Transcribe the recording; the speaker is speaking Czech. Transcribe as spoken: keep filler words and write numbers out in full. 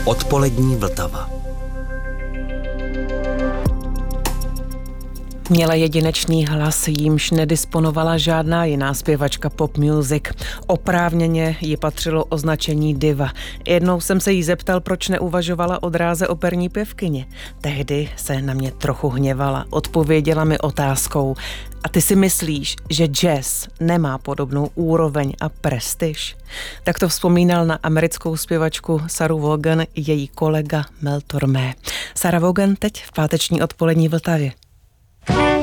Odpolední Vltava. Měla jedinečný hlas, jímž nedisponovala žádná jiná zpěvačka pop music. Oprávněně ji patřilo označení diva. Jednou jsem se jí zeptal, proč neuvažovala o dráze operní pěvkyně. Tehdy se na mě trochu hněvala. Odpověděla mi otázkou: a ty si myslíš, že jazz nemá podobnou úroveň a prestiž? Tak to vzpomínal na americkou zpěvačku Saru Vaughan její kolega Mel Tormé. Sarah Vaughan teď v páteční Odpolední Vltavě.